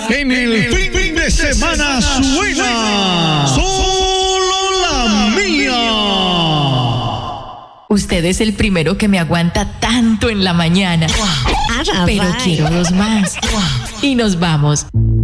En el fin de semana suena solo la mía. Usted es el primero que me aguanta tanto en la mañana. Pero quiero dos más. Y nos vamos.